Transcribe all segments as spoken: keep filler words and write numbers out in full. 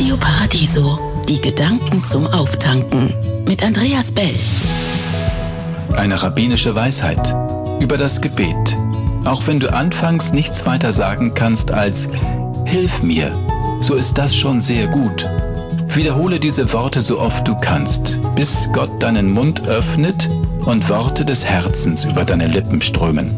Radio Paradiso, die Gedanken zum Auftanken mit Andreas Bell. Eine rabbinische Weisheit über das Gebet. Auch wenn du anfangs nichts weiter sagen kannst als Hilf mir, so ist das schon sehr gut. Wiederhole diese Worte so oft du kannst, bis Gott deinen Mund öffnet und Worte des Herzens über deine Lippen strömen.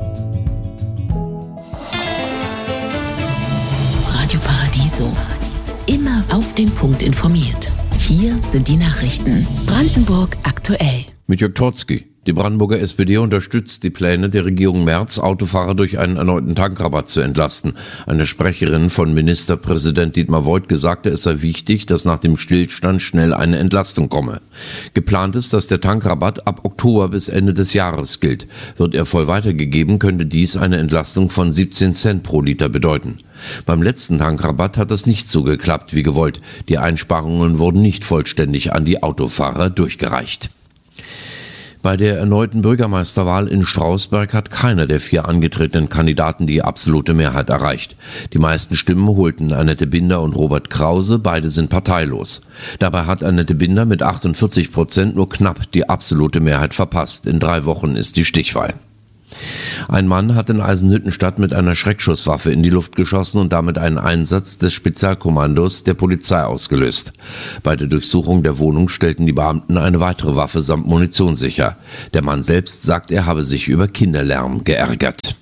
Radio Paradiso. Immer auf den Punkt informiert. Hier sind die Nachrichten. Brandenburg aktuell. Mit Jörg Totzky. Die Brandenburger S P D unterstützt die Pläne der Regierung Merz, Autofahrer durch einen erneuten Tankrabatt zu entlasten. Eine Sprecherin von Ministerpräsident Dietmar Woidke sagte, es sei wichtig, dass nach dem Stillstand schnell eine Entlastung komme. Geplant ist, dass der Tankrabatt ab Oktober bis Ende des Jahres gilt. Wird er voll weitergegeben, könnte dies eine Entlastung von siebzehn Cent pro Liter bedeuten. Beim letzten Tankrabatt hat es nicht so geklappt wie gewollt. Die Einsparungen wurden nicht vollständig an die Autofahrer durchgereicht. Bei der erneuten Bürgermeisterwahl in Strausberg hat keiner der vier angetretenen Kandidaten die absolute Mehrheit erreicht. Die meisten Stimmen holten Annette Binder und Robert Krause, beide sind parteilos. Dabei hat Annette Binder mit achtundvierzig Prozent nur knapp die absolute Mehrheit verpasst. In drei Wochen ist die Stichwahl. Ein Mann hat in Eisenhüttenstadt mit einer Schreckschusswaffe in die Luft geschossen und damit einen Einsatz des Spezialkommandos der Polizei ausgelöst. Bei der Durchsuchung der Wohnung stellten die Beamten eine weitere Waffe samt Munition sicher. Der Mann selbst sagt, er habe sich über Kinderlärm geärgert.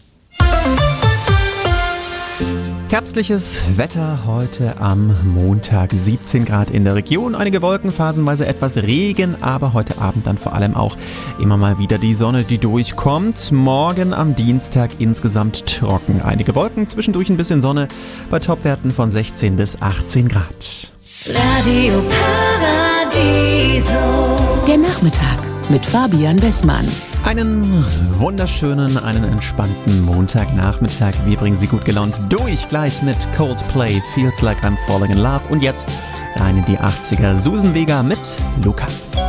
Herbstliches Wetter heute am Montag, siebzehn Grad in der Region, einige Wolken, phasenweise etwas Regen, aber heute Abend dann vor allem auch immer mal wieder die Sonne, die durchkommt. Morgen am Dienstag insgesamt trocken, einige Wolken, zwischendurch ein bisschen Sonne bei Topwerten von sechzehn bis achtzehn Grad. Radio Paradiso. Der Nachmittag mit Fabian Wessmann. Einen wunderschönen, einen entspannten Montagnachmittag. Wir bringen Sie gut gelaunt durch, gleich mit Coldplay, Feels Like I'm Falling in Love. Und jetzt rein in die achtziger. Susan Vega mit Luca.